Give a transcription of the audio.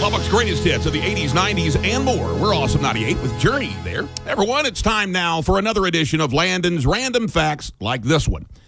Lubbock's greatest hits of the 80s, 90s, and more. We're Awesome 98 with Journey there. Everyone, it's time now for another edition of Landon's Random Facts like this one.